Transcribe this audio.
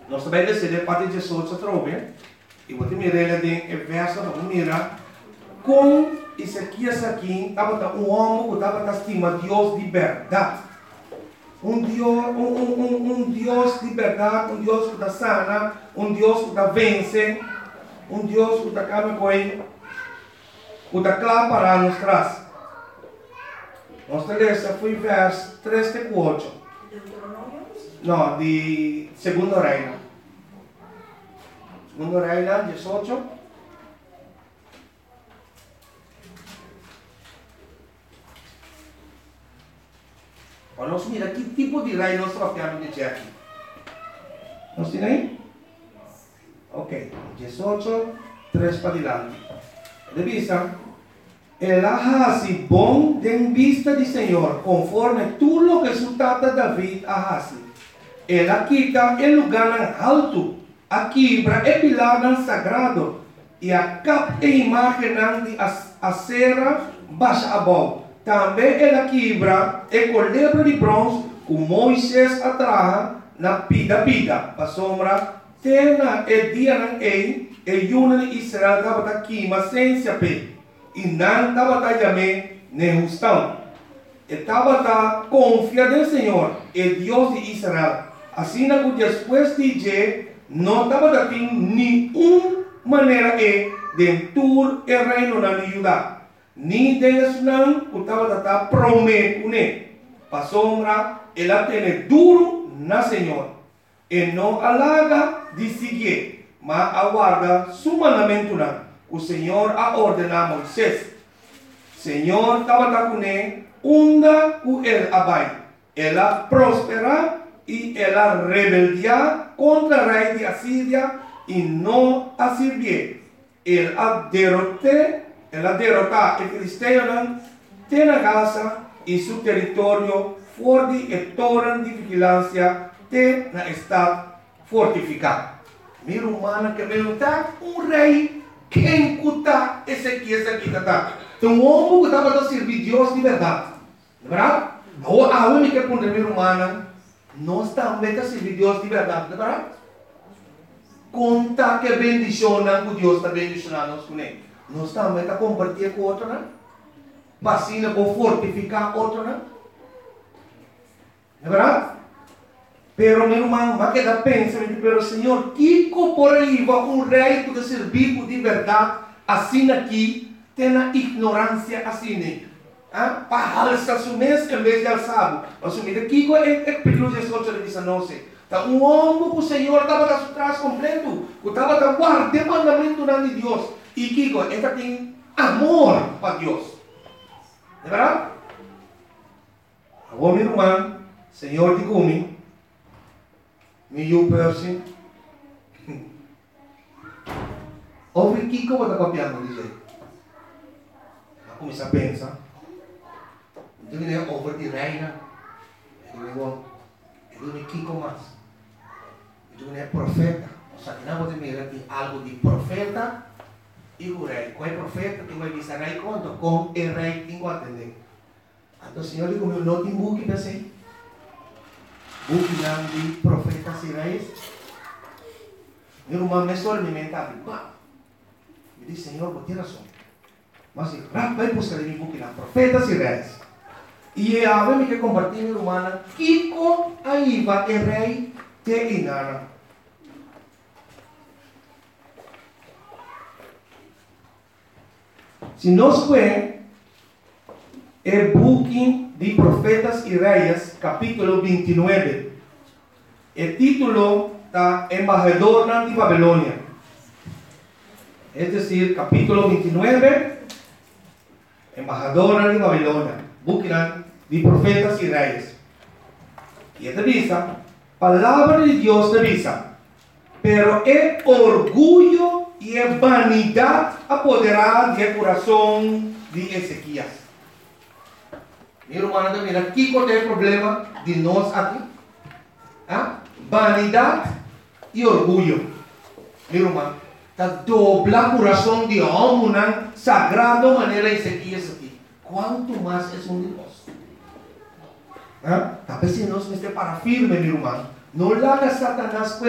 Nós também decidimos parte de Jesus outra e vou te mirar ele em verso, vamos mirar com Ezequias aqui, estava um homem que estava estima Deus de verdade. Um Deus de verdade, um Deus que está sana, um Deus que está vence, um Deus que está cada coisa, que está claro para nós traz. Nossa letra foi verso 3 e 4. Não, de Segundo Reino. Segundo Reino, 18. Vamos mirar que tipo de reino nós estamos falando de aqui. Nós temos aí? Ok, 18, 3 para diante. De vista, el hace bom en vista del Señor, conforme todo lo que su tata David hace. Él quita el lugar alto, a quebra el pilar sagrado, y a cap e imagen de acera baixa abajo. Também ela quebra o colebro de bronze que Moisés atraja na pida. Para sombra, tena o dia não e yuna de Israel estava aqui, mas sem se ape. E não estava também nem justão. Estava confiado no Senhor, o Deus de Israel. Assim que depois de dia, não estava tendo nenhuma maneira de tur o reino na Judá. Ni deles não estava prometendo. Para sombra, ela tem duro na Senhor. E não alaga de seguir, mas aguarda su mandamento não. O Senhor a ordena a Moisés. Senhor estava com ele, unda com ele abai. Ela prospera e ela rebeldia contra o rei de Assíria e não a servir. Ela derrota o filisteu tem a Gaza e seu território fora de torre de vigilância tem na estado fortificado. Minha humana que perguntar rei quem cuta Ezequias aqui tá. Então um homem que estava a servir Deus de verdade, não é verdade? A única pergunta minha humana nós também a servir Deus de verdade, não é verdade? Conta que bendicionam que Deus está bendicionando nós com ele. Nós também a compartilhar com outro, né? Vacina para fortificar outro, né? Não é verdade? Pero meu irmão, vai quedar pensando, pero Senhor, que por aí vai rei que servir de verdade, assim aqui, tem a ignorância assim, para alçar seu mês em vez de alçar. Assumir aqui é perigoso de soltar de sanose. Tá homem que o Senhor estava atrás completo, que estava guardando o mandamento de Deus. E Kiko, esta tem amor para Deus. Não é verdade? Agora, meu irmão, Senhor te come, me eu persi. Ouve Kiko, vai estar copiando, dizer. Vai começar a pensar. Então, ele é over de reina. Ele é Kiko mais. Então, ele é profeta. Só que não vou ter algo de profeta. E o rei, qual é o profeta que vai dizer rei conta com o rei tem que atender. Então o Senhor diz, não tem buque para ser. Buque não de profetas e reis. Meu irmão me só me mental. Me diz, Senhor, vou ter razão. Mas vai buscar em buque lá, profetas e reis. E a ver me que compartilhar, meu irmão, Kiko aí vai o rei te engana. Se nós vemos o book de Profetas e Reis, capítulo 29, o título está Embajador de Babilônia. É decir, capítulo 29, Embajador de Babilônia, book de Profetas e Reis. E esta diz, palavra de Deus te diz, pero é orgulho e a vanidade apoderar do coração de Ezequias. Meu irmão, mira, aqui qual é o problema de nós aqui? Vanidade e orgulho. Meu irmão, está dobla o coração de homem, sagrado maneira Ezequias aqui. Quanto mais é um de nós? Talvez se nós não esteja para firme, meu irmão. Não larga Satanás